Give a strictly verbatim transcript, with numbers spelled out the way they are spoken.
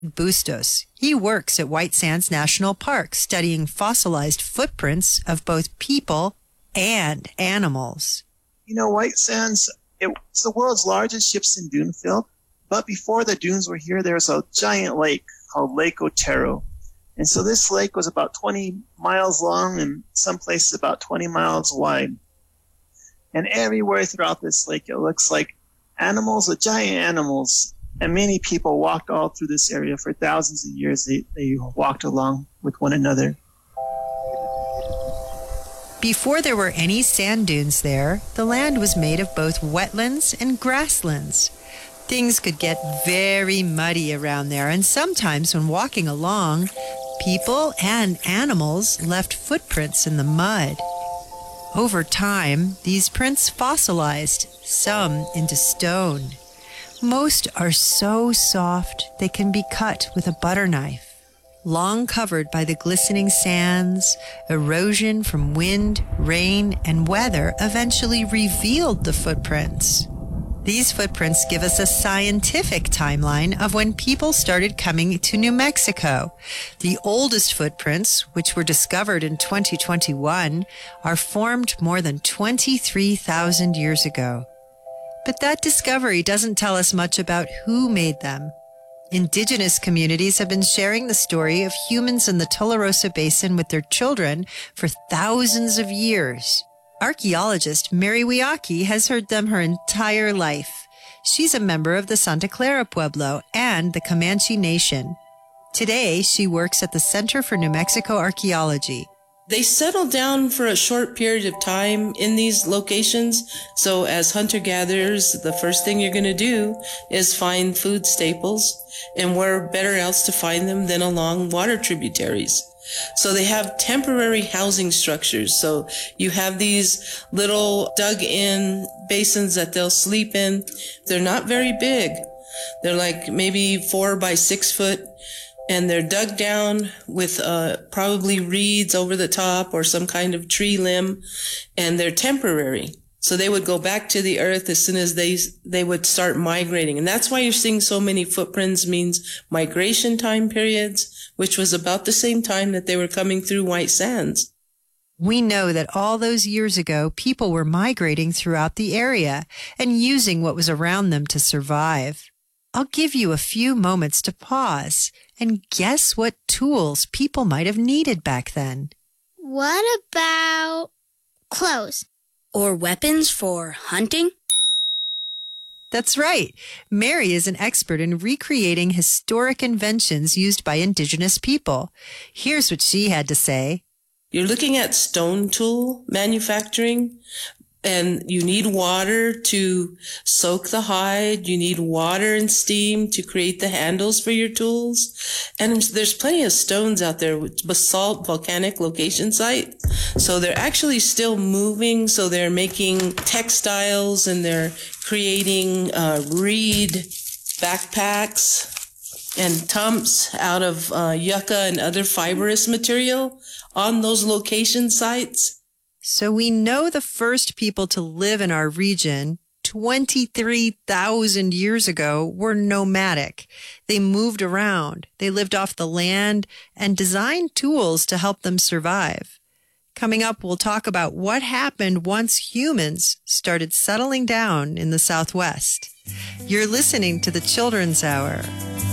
Bustos. He works at White Sands National Park studying fossilized footprints of both people and animals. You know, White Sands, it's the world's largest gypsum dune field, but before the dunes were here, there was a giant lake called Lake Otero. And so this lake was about twenty miles long and some places about twenty miles wide. And everywhere throughout this lake, it looks like animals, the giant animals. And many people walked all through this area for thousands of years. They, they walked along with one another. Before there were any sand dunes there, the land was made of both wetlands and grasslands. Things could get very muddy around there, and sometimes when walking along, people and animals left footprints in the mud. Over time, these prints fossilized, some into stone. Most are so soft they can be cut with a butter knife. Long covered by the glistening sands, erosion from wind, rain, and weather eventually revealed the footprints. These footprints give us a scientific timeline of when people started coming to New Mexico. The oldest footprints, which were discovered in twenty twenty-one, are formed more than twenty-three thousand years ago. But that discovery doesn't tell us much about who made them. Indigenous communities have been sharing the story of humans in the Tularosa Basin with their children for thousands of years. Archaeologist Mary Wiaki has heard them her entire life. She's a member of the Santa Clara Pueblo and the Comanche Nation. Today, she works at the Center for New Mexico Archaeology. They settle down for a short period of time in these locations. So as hunter-gatherers, the first thing you're going to do is find food staples. And where better else to find them than along water tributaries. So they have temporary housing structures. So you have these little dug-in basins that they'll sleep in. They're not very big. They're like maybe four by six foot. And they're dug down with uh, probably reeds over the top or some kind of tree limb. And they're temporary. So they would go back to the earth as soon as they they would start migrating. And that's why you're seeing so many footprints, means migration time periods, which was about the same time that they were coming through White Sands. We know that all those years ago, people were migrating throughout the area and using what was around them to survive. I'll give you a few moments to pause and guess what tools people might have needed back then. What about clothes? Or weapons for hunting? That's right. Mary is an expert in recreating historic inventions used by indigenous people. Here's what she had to say. You're looking at stone tool manufacturing, and you need water to soak the hide. You need water and steam to create the handles for your tools. And there's plenty of stones out there with basalt volcanic location site. So they're actually still moving. So they're making textiles and they're creating uh, reed backpacks and tumps out of uh, yucca and other fibrous material on those location sites. So we know the first people to live in our region twenty-three thousand years ago were nomadic. They moved around. They lived off the land and designed tools to help them survive. Coming up, we'll talk about what happened once humans started settling down in the Southwest. You're listening to the Children's Hour.